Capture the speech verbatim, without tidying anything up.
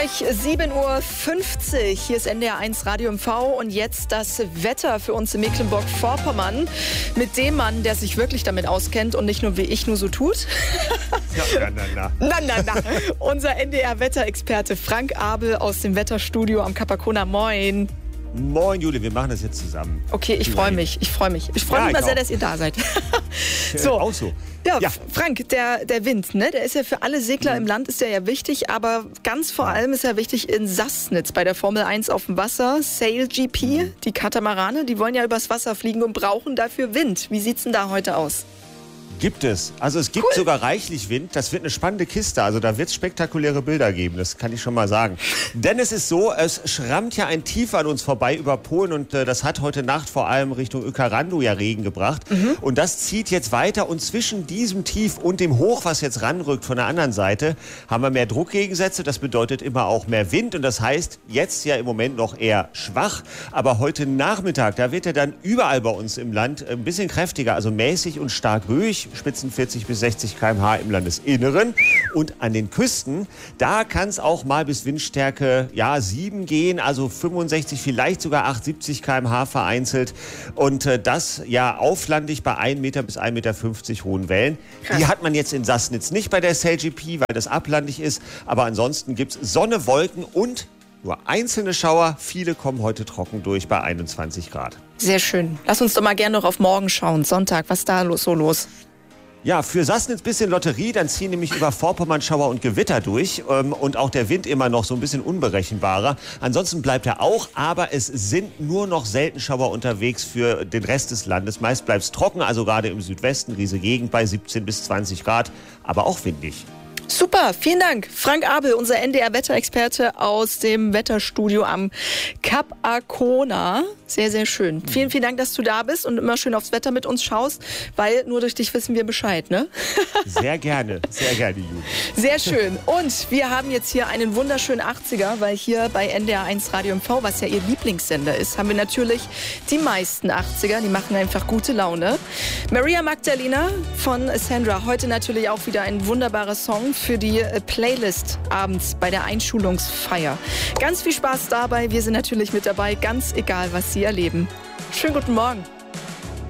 sieben Uhr fünfzig, hier ist N D R eins Radio M V und jetzt das Wetter für uns in Mecklenburg-Vorpommern mit dem Mann, der sich wirklich damit auskennt und nicht nur wie ich nur so tut. Ja, na, na, na. na, na, na. Unser N D R-Wetterexperte Frank Abel aus dem Wetterstudio am Capacona. Moin. Moin, Juli, wir machen das jetzt zusammen. Okay, ich freue mich, ich freue mich. Ich freue Ja, mich mal ich sehr, auch. dass ihr da seid. So. Auch so. Ja, Ja. Frank, der, der Wind, ne, der ist ja für alle Segler im Land ist der ja wichtig, aber ganz vor allem ist er wichtig in Sassnitz bei der Formel eins auf dem Wasser. Sail G P, die Katamarane, die wollen ja übers Wasser fliegen und brauchen dafür Wind. Wie sieht's denn da heute aus? Gibt es. Also es gibt Cool. sogar reichlich Wind. Das wird eine spannende Kiste. Also da wird es spektakuläre Bilder geben. Das kann ich schon mal sagen. Denn es ist so, es schrammt ja ein Tief an uns vorbei über Polen. Und äh, das hat heute Nacht vor allem Richtung Uekerando ja Regen gebracht. Mhm. Und das zieht jetzt weiter. Und zwischen diesem Tief und dem Hoch, was jetzt ranrückt von der anderen Seite, haben wir mehr Druckgegensätze. Das bedeutet immer auch mehr Wind. Und das heißt, jetzt ja im Moment noch eher schwach. Aber heute Nachmittag, da wird er dann überall bei uns im Land ein bisschen kräftiger. Also mäßig und stark ruhig. Spitzen vierzig bis sechzig Kilometer pro Stunde im Landesinneren. Und an den Küsten, da kann es auch mal bis Windstärke ja, sieben gehen, also fünfundsechzig, vielleicht sogar achtundsiebzig Kilometer pro Stunde vereinzelt. Und äh, das ja auflandig bei ein Meter bis ein Meter fünfzig hohen Wellen. Krass. Die hat man jetzt in Sassnitz nicht bei der Sail G P, weil das ablandig ist. Aber ansonsten gibt es Sonne, Wolken und nur einzelne Schauer. Viele kommen heute trocken durch bei einundzwanzig Grad. Sehr schön. Lass uns doch mal gerne noch auf morgen schauen. Sonntag, was ist da los, so los? Ja, für Sassnitz bisschen Lotterie, dann ziehen nämlich über Vorpommern Schauer und Gewitter durch ähm, und auch der Wind immer noch so ein bisschen unberechenbarer. Ansonsten bleibt er auch, aber es sind nur noch selten Schauer unterwegs für den Rest des Landes. Meist bleibt es trocken, also gerade im Südwesten, diese Gegend bei siebzehn bis zwanzig Grad, aber auch windig. Super, vielen Dank. Frank Abel, unser N D R-Wetterexperte aus dem Wetterstudio am Capacona. Sehr, sehr schön. Vielen, vielen Dank, dass du da bist und immer schön aufs Wetter mit uns schaust, weil nur durch dich wissen wir Bescheid, ne? Sehr gerne, sehr gerne, Juli. Sehr schön. Und wir haben jetzt hier einen wunderschönen achtziger, weil hier bei N D R eins Radio M V, was ja ihr Lieblingssender ist, haben wir natürlich die meisten achtziger. Die machen einfach gute Laune. Maria Magdalena von Sandra. Heute natürlich auch wieder ein wunderbarer Song für die Playlist abends bei der Einschulungsfeier. Ganz viel Spaß dabei. Wir sind natürlich mit dabei, ganz egal, was Sie erleben. Schönen guten Morgen.